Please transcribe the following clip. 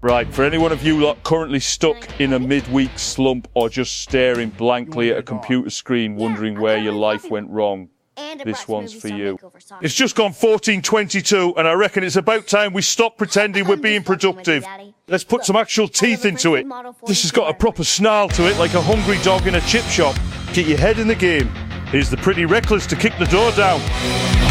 Right, for any one of you lot currently stuck in a midweek slump or just staring blankly at a computer screen wondering where your life went wrong, this one's for you. It's just gone 14:22 and I reckon it's about time we stop pretending we're being productive. Let's put some actual teeth into it. This has got a proper snarl to it, like a hungry dog in a chip shop. Get your head in the game. Here's the Pretty Reckless to kick the door down.